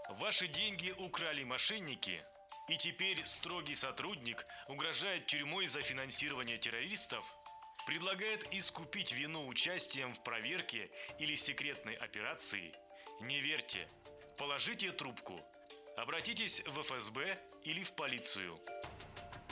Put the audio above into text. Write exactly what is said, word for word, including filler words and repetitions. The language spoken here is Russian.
Ваши деньги украли мошенники, и теперь строгий сотрудник угрожает тюрьмой за финансирование террористов? Предлагает искупить вину участием в проверке или секретной операции? Не верьте. Положите трубку. Обратитесь в эф эс бэ или в полицию.